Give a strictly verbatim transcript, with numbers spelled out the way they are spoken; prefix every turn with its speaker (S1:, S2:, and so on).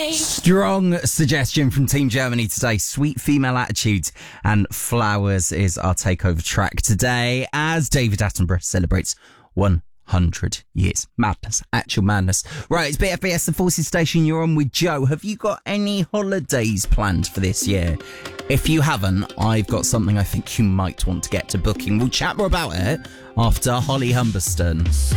S1: Strong suggestion from Team Germany today. Sweet Female Attitude and Flowers is our takeover track today as David Attenborough celebrates one hundred years. Madness. Actual madness. Right, it's B F B S, the Forces Station. You're on with Joe. Have you got any holidays planned for this year? If you haven't, I've got something I think you might want to get to booking. We'll chat more about it after Holly Humberston.